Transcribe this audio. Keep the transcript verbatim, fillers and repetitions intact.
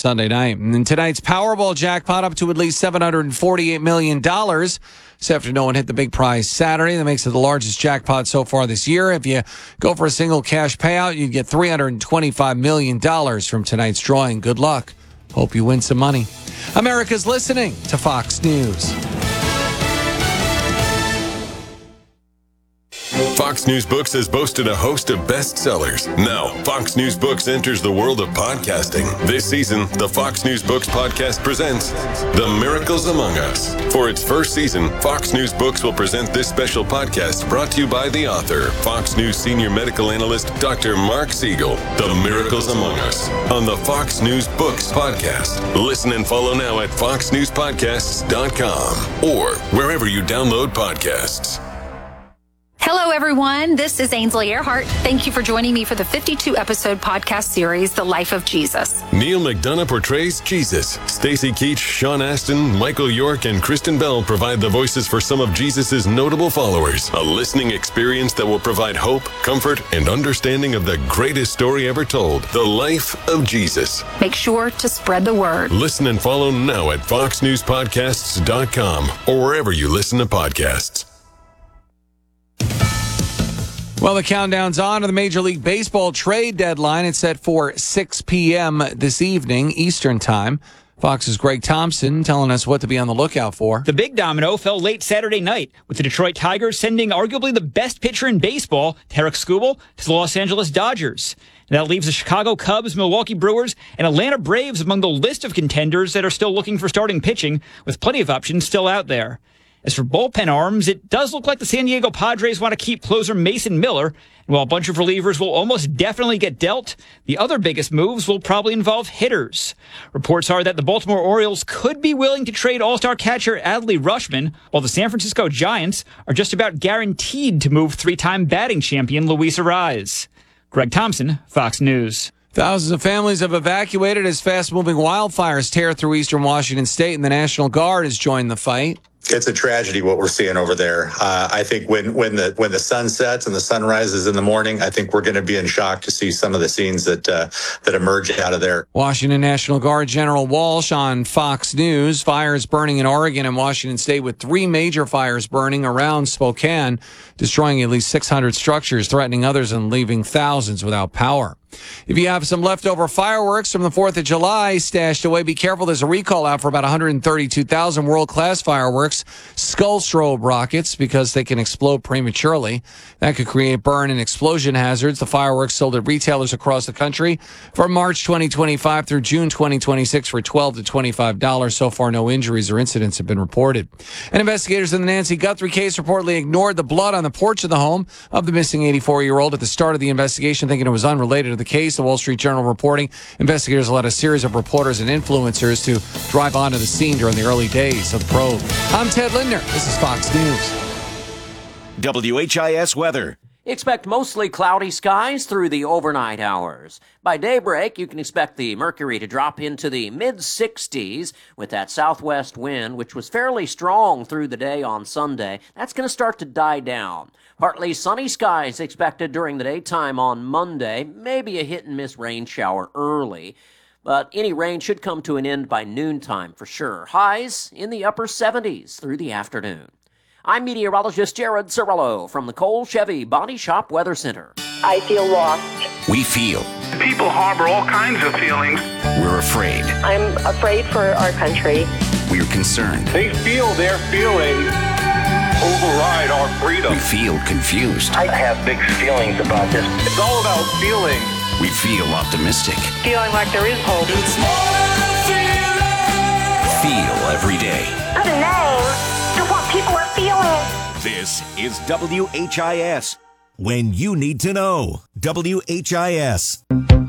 Sunday night. And then tonight's Powerball jackpot up to at least seven hundred forty-eight million dollars. This after no one hit the big prize Saturday. That makes it the largest jackpot so far this year. If you go for a single cash payout, you'd get three hundred twenty-five million dollars from tonight's drawing. Good luck. Hope you win some money. America's listening to Fox News. Fox News Books has boasted a host of bestsellers. Now, Fox News Books enters the world of podcasting. This season, the Fox News Books podcast presents The Miracles Among Us. For its first season, Fox News Books will present this special podcast brought to you by the author, Fox News senior medical analyst, Doctor Mark Siegel. The Miracles Among Us on the Fox News Books podcast. Listen and follow now at fox news podcasts dot com or wherever you download podcasts. Hello, everyone. This is Ainsley Earhart. Thank you for joining me for the fifty-two episode podcast series, The Life of Jesus. Neil McDonough portrays Jesus. Stacy Keach, Sean Astin, Michael York, and Kristen Bell provide the voices for some of Jesus' notable followers. A listening experience that will provide hope, comfort, and understanding of the greatest story ever told, The Life of Jesus. Make sure to spread the word. Listen and follow now at fox news podcasts dot com or wherever you listen to podcasts. Well, the countdown's on to the Major League Baseball trade deadline. It's set for six p.m. this evening, Eastern Time. Fox's Greg Thompson telling us what to be on the lookout for. The big domino fell late Saturday night, with the Detroit Tigers sending arguably the best pitcher in baseball, Tarik Skubal, to the Los Angeles Dodgers. And that leaves the Chicago Cubs, Milwaukee Brewers, and Atlanta Braves among the list of contenders that are still looking for starting pitching, with plenty of options still out there. As for bullpen arms, it does look like the San Diego Padres want to keep closer Mason Miller. And while a bunch of relievers will almost definitely get dealt, the other biggest moves will probably involve hitters. Reports are that the Baltimore Orioles could be willing to trade all-star catcher Adley Rutschman, while the San Francisco Giants are just about guaranteed to move three-time batting champion Luis Arraez. Greg Thompson, Fox News. Thousands of families have evacuated as fast-moving wildfires tear through eastern Washington state, and the National Guard has joined the fight. It's a tragedy what we're seeing over there. Uh, I think when when the when the sun sets and the sun rises in the morning, I think we're going to be in shock to see some of the scenes that uh, that emerge out of there. Washington National Guard General Walsh on Fox News. Fires burning in Oregon and Washington State, with three major fires burning around Spokane, destroying at least six hundred structures, threatening others, and leaving thousands without power. If you have some leftover fireworks from the fourth of July stashed away, be careful. There's a recall out for about one hundred thirty-two thousand world-class fireworks, skull strobe rockets, because they can explode prematurely. That could create burn and explosion hazards. The fireworks sold at retailers across the country from March twenty twenty-five through June twenty twenty-six for twelve to twenty-five dollars. So far, no injuries or incidents have been reported. And investigators in the Nancy Guthrie case reportedly ignored the blood on the porch of the home of the missing eighty-four-year-old at the start of the investigation, thinking it was unrelated to the case. The Wall Street Journal reporting investigators allowed a series of reporters and influencers to drive onto the scene during the early days of the probe. I'm Ted Lindner. This is Fox News. W H I S weather. Expect mostly cloudy skies through the overnight hours. By daybreak, you can expect the mercury to drop into the mid sixties with that southwest wind, which was fairly strong through the day on Sunday. That's going to start to die down. Partly sunny skies expected during the daytime on Monday, maybe a hit-and-miss rain shower early. But any rain should come to an end by noontime for sure. Highs in the upper seventies through the afternoon. I'm meteorologist Jared Cirillo from the Cole Chevy Body Shop Weather Center. I feel lost. We feel. People harbor all kinds of feelings. We're afraid. I'm afraid for our country. We're concerned. They feel their feelings override our freedom. We feel confused. I have mixed feelings about this. It's all about feeling. We feel optimistic. Feeling like there is hope. It's more than feeling. Feel every day. Good name to what people are feeling. This is W H I S. When you need to know. W H I S.